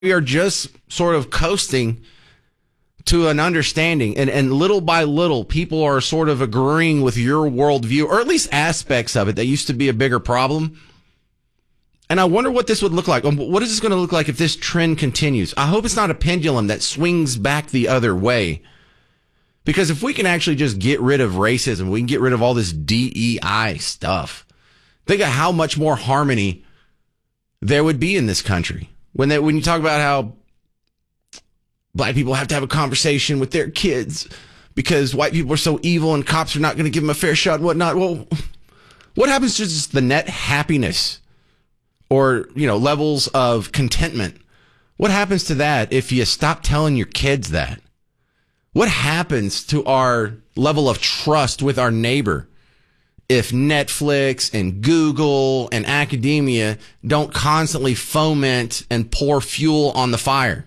we are just sort of coasting to an understanding, and little by little, people are sort of agreeing with your worldview, or at least aspects of it that used to be a bigger problem. And I wonder what this would look like. What is this going to look like if this trend continues? I hope it's not a pendulum that swings back the other way. Because if we can actually just get rid of racism, we can get rid of all this DEI stuff. Think of how much more harmony there would be in this country. When you talk about how black people have to have a conversation with their kids because white people are so evil and cops are not going to give them a fair shot and whatnot. Well, what happens to just the net happiness or, levels of contentment? What happens to that if you stop telling your kids that? What happens to our level of trust with our neighbor if Netflix and Google and academia don't constantly foment and pour fuel on the fire?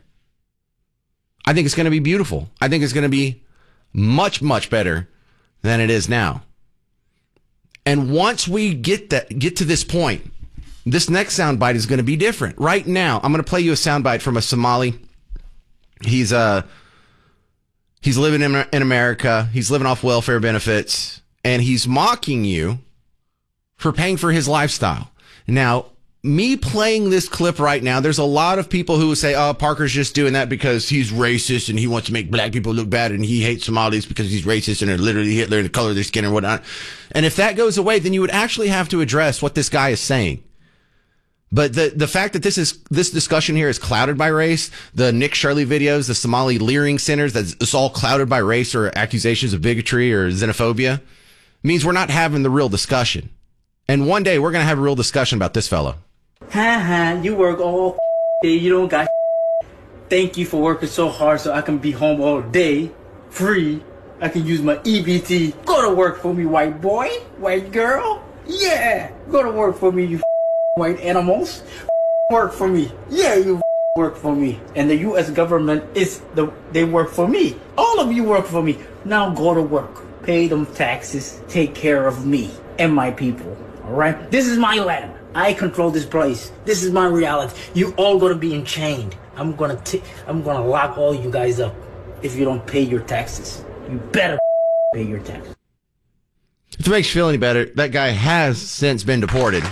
I think it's going to be beautiful. I think it's going to be much, much better than it is now. And once we get to this point, this next soundbite is going to be different. Right now, I'm going to play you a soundbite from a Somali. He's living in America. He's living off welfare benefits, and he's mocking you for paying for his lifestyle. Now, me playing this clip right now, there's a lot of people who will say, oh, Parker's just doing that because he's racist and he wants to make black people look bad and he hates Somalis because he's racist and they're literally Hitler and the color of their skin and whatnot. And if that goes away, then you would actually have to address what this guy is saying. But the fact that this discussion here is clouded by race, the Nick Shirley videos, the Somali leering centers, that it's all clouded by race or accusations of bigotry or xenophobia, means we're not having the real discussion. And one day we're going to have a real discussion about this fellow. You work all day, you don't got Thank you for working so hard so I can be home all day, free. I can use my EBT. Go to work for me, white boy, white girl. Yeah, go to work for me, you white animals. Work for me. Yeah, you work for me. And the U.S. government they work for me. All of you work for me. Now go to work. Pay them taxes. Take care of me and my people. All right? This is my land. I control this place. This is my reality. You all gonna be enchained. I'm gonna lock all you guys up if you don't pay your taxes. You better pay your taxes. If it makes you feel any better, that guy has since been deported.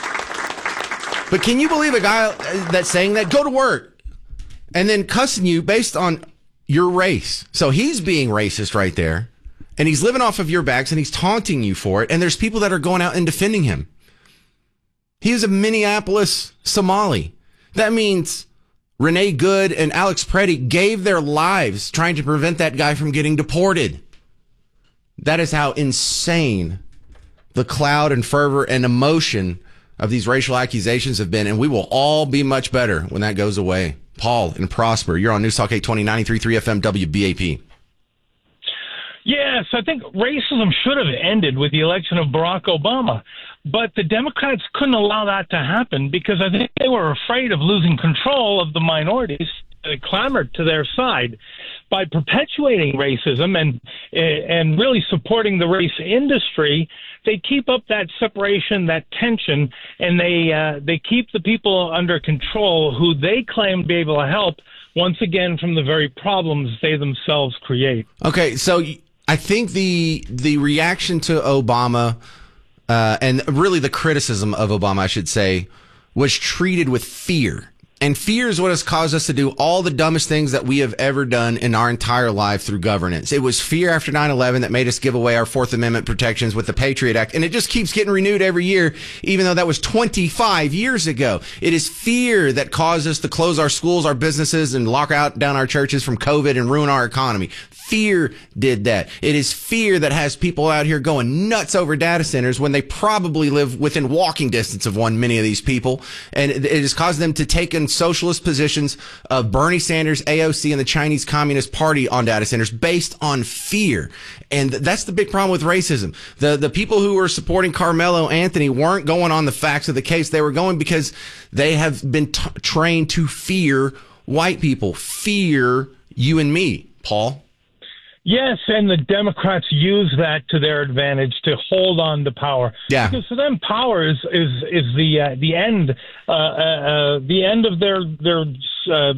But can you believe a guy that's saying that? Go to work. And then cussing you based on your race. So he's being racist right there. And he's living off of your backs and he's taunting you for it. And there's people that are going out and defending him. He is a Minneapolis Somali. That means Renee Good and Alex Preddy gave their lives trying to prevent that guy from getting deported. That is how insane the cloud and fervor and emotion of these racial accusations have been. And we will all be much better when that goes away. Paul and Prosper, you're on News Talk 820 93.3 FM WBAP. Yes, I think racism should have ended with the election of Barack Obama. But the Democrats couldn't allow that to happen because I think they were afraid of losing control of the minorities that clamored to their side. By perpetuating racism and really supporting the race industry, they keep up that separation, that tension, and they keep the people under control who they claim to be able to help, once again, from the very problems they themselves create. Okay, so I think the reaction to Obama and really the criticism of Obama, I should say, was treated with fear. And fear is what has caused us to do all the dumbest things that we have ever done in our entire life through governance. It was fear after 9/11 that made us give away our Fourth Amendment protections with the Patriot Act. And it just keeps getting renewed every year, even though that was 25 years ago. It is fear that caused us to close our schools, our businesses, and lock down our churches from COVID and ruin our economy. Fear did that. It is fear that has people out here going nuts over data centers when they probably live within walking distance of one, many of these people. And it has caused them to take in socialist positions of Bernie Sanders, AOC, and the Chinese Communist Party on data centers based on fear. And that's the big problem with racism. The people who were supporting Carmelo Anthony weren't going on the facts of the case. They were going because they have been trained to fear white people, fear you and me, Paul. Yes, and the Democrats use that to their advantage to hold on to power. Yeah, because for them, power is the end, the end of their